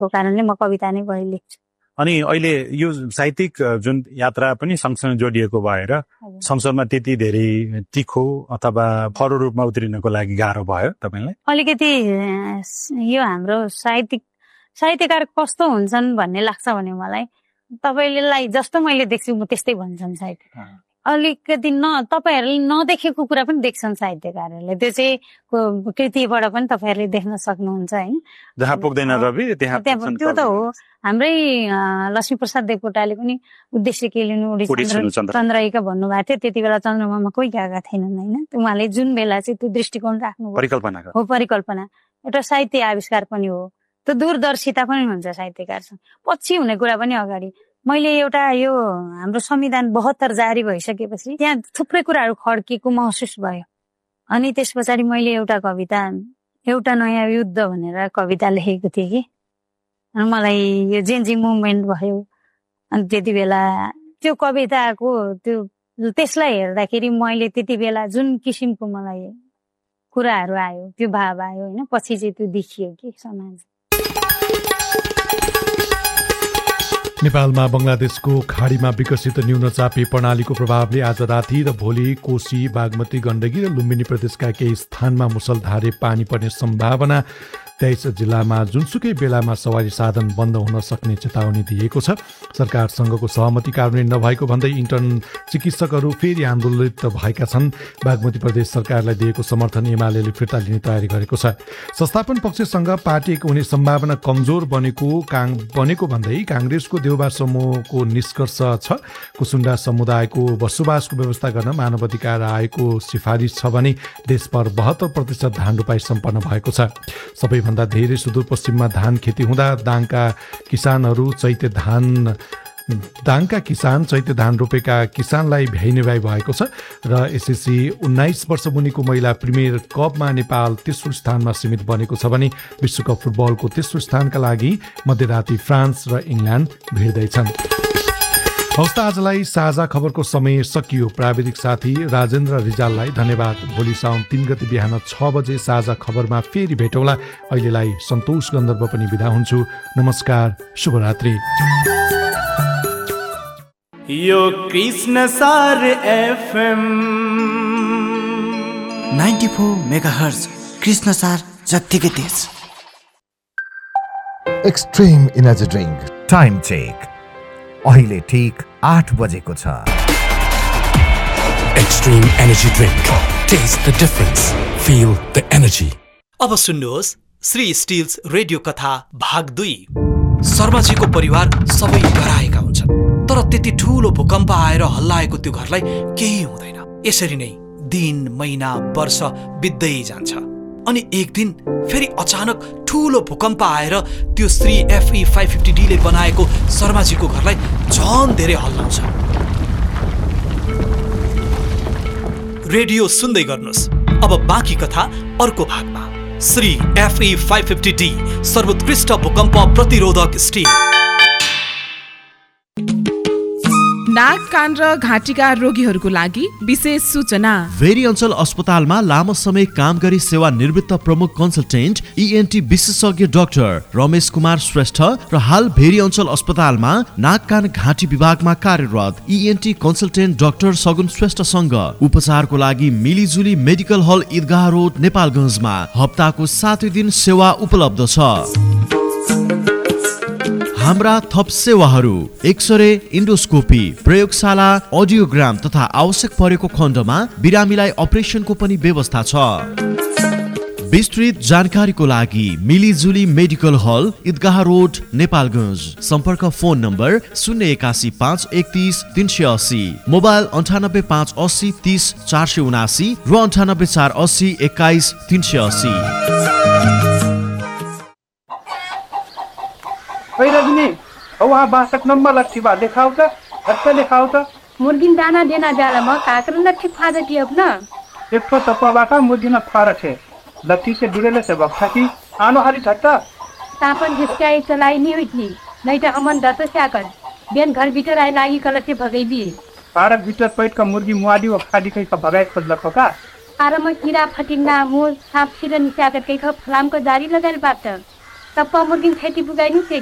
कारणले म कविता नै बढी लेख्छु। अनि अहिले यो साहित्यिक जुन यात्रा पनि सँगसँगै जोडिएको भएर संसारमा त्यति धेरै तिखो अथवा फरो रूपमा उत्रिनको लागि गाह्रो भयो तपाईलाई? अलिकति यो हाम्रो साहित्यकार कस्तो हुन्छन् भन्ने लाग्छ भने मलाई तपाईलाई जस्तो मैले देख्छु म त्यस्तै भन्छन् साहित्यकार। अलिकति तपाईहरूले नदेखेको कुरा पनि देख्छन् साहित्यकारहरूले, त्यो चाहिँ कृतिबाट पनि तपाईहरूले देख्न सक्नुहुन्छ हैन। जहाँ पुग्दैन रवि त्यहाँ त्यो त हो। हाम्रै लक्ष्मीप्रसाद देवकोटाले पनि उद्देश्य के लिनु चन्द्रैका भन्नुभएको थियो। त्यति बेला चन्द्रमामा कोही गएका थिएनन् हैन। उहाँले जुन बेला चाहिँ त्यो दृष्टिकोण राख्नु हो, परिकल्पना एउटा साहित्य आविष्कार पनि हो। त्यो दूरदर्शिता पनि हुन्छ साहित्यकारसँग। पछि हुने कुरा पनि अगाडि मैले एउटा यो हाम्रो संविधान 72 जारी भइसकेपछि त्यहाँ थुप्रै कुराहरू खड्किएको महसुस भयो। अनि त्यस पछाडि मैले एउटा कविता एउटा नयाँ युद्ध भनेर कविता लेखेको थिएँ कि मलाई यो जेन्जी मुभमेन्ट भयो। अनि त्यति बेला त्यो कविताको त्यसलाई हेर्दाखेरि मैले त्यति बेला जुन किसिमको मलाई कुराहरू आयो त्यो भाव आयो होइन। पछि चाहिँ त्यो देखियो कि समाज। नेपालमा बंगलादेशको खाडीमा विकसित न्यूनचापी प्रणालीको प्रभावले आज राति र भोलि कोशी, बागमती, गण्डकी र लुम्बिनी प्रदेशका केही स्थानमा मुसलधारे पानी पर्ने सम्भावना। 23 जिल्लामा जुनसुकै बेलामा सवारी साधन बन्द हुन सक्ने चेतावनी दिएको छ। सरकारसँगको सहमति कार्यान्वयन नभएको भन्दै इन्टर्न चिकित्सकहरू फेरि आन्दोलित भएका छन्। बागमती प्रदेश सरकारलाई दिएको समर्थन एमालेले फिर्ता लिने तयारी गरेको छ। संस्थापन पक्षसँग पार्टीको हुने सम्भावना कमजोर बनेको भन्दै काङ्ग्रेसको देउबा समूहको निष्कर्ष छ कुसुण्डा समुदायको बसोबासको व्यवस्था गर्न मानव अधिकार आयोगको सिफारिस छ भने देशभर 72% धान रोपाई सम्पन्न भएको छ। सबैभन्दा धेरै सुदूरपश्चिममा धान खेती हुँदा दाङका किसान चैते धान रोपेका किसानलाई भ्याइनेवाई भएको छ। र एसएससी 19 वर्ष मुनिको महिला प्रिमियर कपमा नेपाल तेस्रो स्थानमा सीमित बनेको छ भने विश्वकप फुटबलको तेस्रो स्थानका लागि मध्यराति फ्रान्स र इङ्ल्यान्ड भिड्दैछन्। हवस् त आजलाई साझा खबरको समय सकियो। प्राविधिक साथी राजेन्द्र रिजाललाई धन्यवाद। भोलि साउन 3 गते बिहान 6 बजे साझा खबरमा फेरि भेटौँला। अहिलेलाई सन्तोष गन्धर्व पनि बिदा हुन्छु। नमस्कार, शुभरात्रि। यो कृष्ण सार एफएम 94 मेगाहर्ज कृष्ण सार जत्तिकै तेज। Extreme energy drink time check अहिले ठीक 8 बजेको छ। Extreme energy drink, test the difference, feel the energy. अब सुन्नुहोस् श्री स्टिल्स रेडियो कथा भाग 2। शर्माजीको परिवार सबै डराएका हुन्छन्, तर त्यति ठूलो भूकम्प आएर हल्लाएको त्यो घरलाई केही हुँदैन। यसरी नै दिन, महिना, वर्ष बित्दै जान्छ। अनि एक दिन फेरि अचानक ठूलो भूकम्प आएर त्यो श्री FE 550D ले बनाएको शर्माजीको घरलाई झन धेरै हल्लाउँछ। रेडियो सुन्दै गर्नुहोस्। अब बाँकी कथा अर्को भागमा। श्री FE 550D सर्वोत्कृष्ट भूकम्प प्रतिरोधक स्टिल। नाक, कान र घाँटीका रोगीहरूको लागि विशेष सूचना। भेरी अञ्चल अस्पतालमा लामो समय काम गरी सेवा निवृत्त प्रमुख कन्सल्टेन्ट ENT विशेषज्ञ डाक्टर रमेश कुमार श्रेष्ठ र हाल भेरी अञ्चल अस्पतालमा नाक, कान, घाँटी विभागमा कार्यरत ENT कन्सल्टेन्ट डाक्टर सगुन श्रेष्ठसँग उपचारको लागि मिलिजुली मेडिकल हल ईदगाह रोड नेपालगञ्जमा हप्ताको 7 दिन सेवा उपलब्ध छ। हाम्रा थप सेवाहरू एक्सरे, इन्डोस्कोपी, प्रयोगशाला, अडियोग्राम तथा आवश्यक परेको खण्डमा बिरामीलाई अपरेसनको पनि व्यवस्था छ। विस्तृत जानकारीको लागि मिलिजुली मेडिकल हल ईदगाह रोड नेपालगञ्ज। सम्पर्क फोन नम्बर 081 531 380, मोबाइल 98 580 30 479 र 98 480 21 380। वहाँ 62 नंबर लट्ठी बा दिखाओ तो अच्छा दिखाओ तो मुर्गिन दाना देना जाला म काकर लट्ठी फाड़ दिए अपना एक तो तपवा का मुर्गिन फाड़ छे लट्ठी से जुड़ेले से बक्सा की आनो हारी झट्टा तापन जिसकाई चलाई नहीं हुई थी नहीं तो अमन दत से आकर बेन घर भीतर आए लागी कलर से भगाई दी पारक भीतर पैट का मुर्गी मुआडी व खादी कई का भगाई खोज लखो का आराम कीड़ा फटिंगा मुंह सांप सिरन से आकर कई का फलाम को जारी लगाल बात तप्पा मुर्गिन खेती पुगाइनु